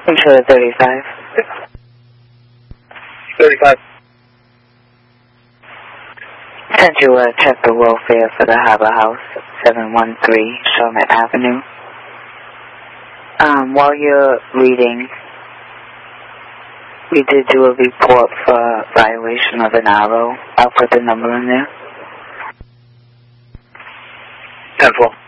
Intruder 35. 35. Sent you a check the welfare for the Harbor House, 713 Charlotte Avenue. While you're reading, we did do a report for violation of an arrow. I'll put the number in there. 10-4.